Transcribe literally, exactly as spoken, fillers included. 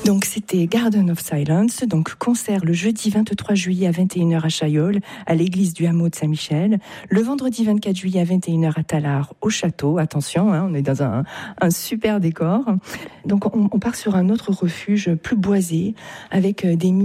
Donc c'était Garden of Silence, donc concert le jeudi vingt-trois juillet à vingt et une heures à Chaillol, à l'église du hameau de Saint-Michel, le vendredi vingt-quatre juillet à vingt et une heures à Tallard, au château, attention, hein, on est dans un, un super décor. Donc on, on part sur un autre refuge plus boisé, avec des